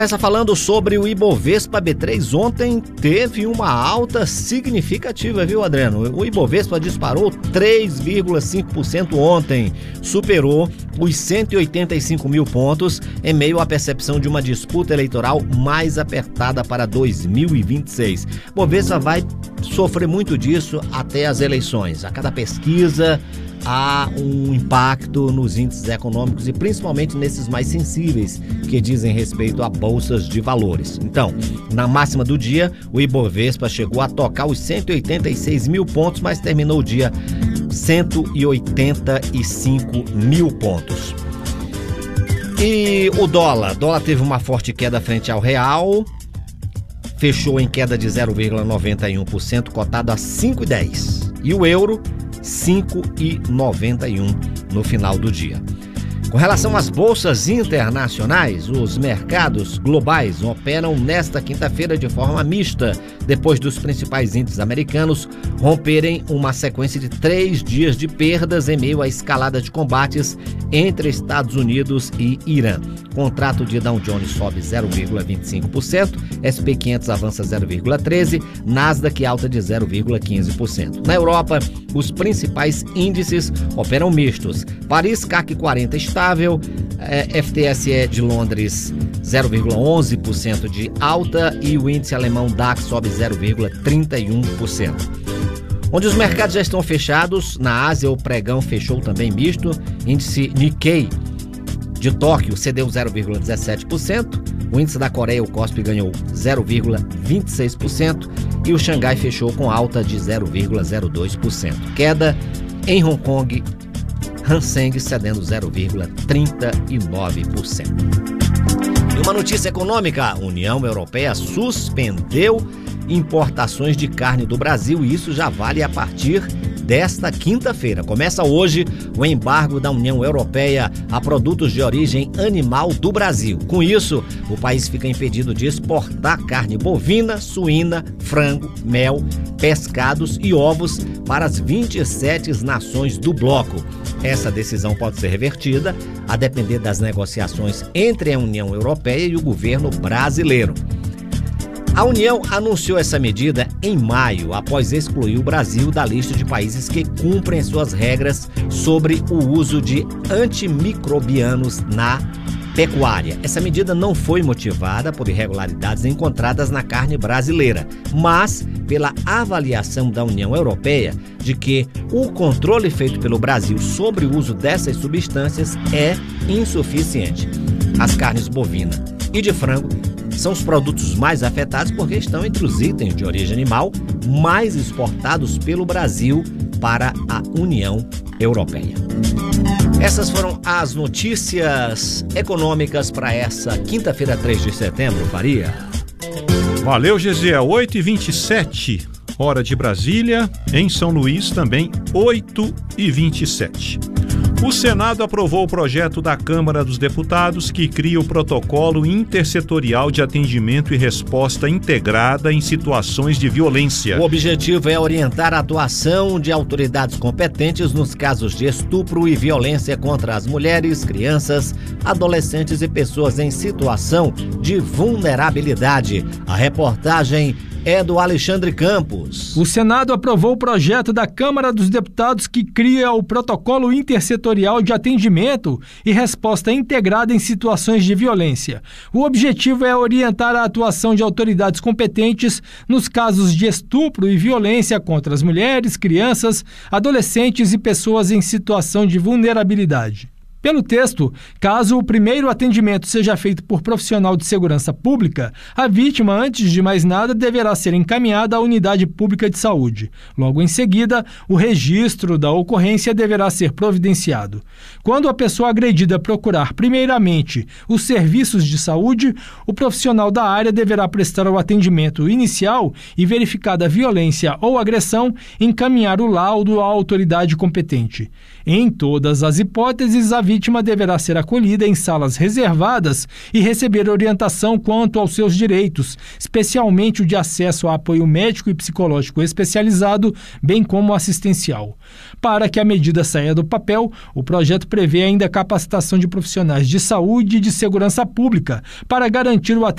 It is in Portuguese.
Começa falando sobre o Ibovespa B3. Ontem teve uma alta significativa, viu, Adriano? O Ibovespa disparou 3,5% ontem, superou os 185 mil pontos em meio à percepção de uma disputa eleitoral mais apertada para 2026. O Ibovespa vai sofrer muito disso até as eleições. A cada pesquisa há um impacto nos índices econômicos e principalmente nesses mais sensíveis que dizem respeito a bolsas de valores. Então, na máxima do dia, o Ibovespa chegou a tocar os 186 mil pontos, mas terminou o dia 185 mil pontos. E o dólar teve uma forte queda frente ao real, fechou em queda de 0,91%, cotado a 5,10. E o euro, 5,91 no final do dia. Com relação às bolsas internacionais, os mercados globais operam nesta quinta-feira de forma mista, depois dos principais índices americanos romperem uma sequência de 3 dias de perdas em meio à escalada de combates entre Estados Unidos e Irã. Contrato de Dow Jones sobe 0,25%, SP 500 avança 0,13%, Nasdaq alta de 0,15%. Na Europa, os principais índices operam mistos. Paris CAC 40 estável, FTSE de Londres 0,11% de alta e o índice alemão DAX sobe 0,31%. Onde os mercados já estão fechados, na Ásia o pregão fechou também misto, índice Nikkei de Tóquio cedeu 0,17%, o índice da Coreia, o KOSPI, ganhou 0,26% e o Xangai fechou com alta de 0,02%. Queda em Hong Kong, Hang Seng cedendo 0,39%. E uma notícia econômica, a União Europeia suspendeu importações de carne do Brasil e isso já vale a partir desta quinta-feira. Começa hoje o embargo da União Europeia a produtos de origem animal do Brasil. Com isso, o país fica impedido de exportar carne bovina, suína, frango, mel, pescados e ovos para as 27 nações do bloco. Essa decisão pode ser revertida a depender das negociações entre a União Europeia e o governo brasileiro. A União anunciou essa medida em maio, após excluir o Brasil da lista de países que cumprem suas regras sobre o uso de antimicrobianos na pecuária. Essa medida não foi motivada por irregularidades encontradas na carne brasileira, mas pela avaliação da União Europeia de que o controle feito pelo Brasil sobre o uso dessas substâncias é insuficiente. As carnes bovina e de frango são os produtos mais afetados porque estão entre os itens de origem animal mais exportados pelo Brasil para a União Europeia. Essas foram as notícias econômicas para essa quinta-feira, 3 de setembro, Faria. Valeu, Gezé. 8h27, hora de Brasília. Em São Luís, também 8h27. O Senado aprovou o projeto da Câmara dos Deputados que cria o protocolo intersetorial de atendimento e resposta integrada em situações de violência. O objetivo é orientar a atuação de autoridades competentes nos casos de estupro e violência contra as mulheres, crianças, adolescentes e pessoas em situação de vulnerabilidade. A reportagem é do Alexandre Campos. O Senado aprovou o projeto da Câmara dos Deputados que cria o protocolo intersetorial de atendimento e resposta integrada em situações de violência. O objetivo é orientar a atuação de autoridades competentes nos casos de estupro e violência contra as mulheres, crianças, adolescentes e pessoas em situação de vulnerabilidade. Pelo texto, caso o primeiro atendimento seja feito por profissional de segurança pública, a vítima, antes de mais nada, deverá ser encaminhada à unidade pública de saúde. Logo em seguida, o registro da ocorrência deverá ser providenciado. Quando a pessoa agredida procurar, primeiramente, os serviços de saúde, o profissional da área deverá prestar o atendimento inicial e, verificada a violência ou agressão, encaminhar o laudo à autoridade competente. Em todas as hipóteses, a vítima deverá ser acolhida em salas reservadas e receber orientação quanto aos seus direitos, especialmente o de acesso a apoio médico e psicológico especializado, bem como assistencial. Para que a medida saia do papel, o projeto prevê ainda a capacitação de profissionais de saúde e de segurança pública para garantir o atendimento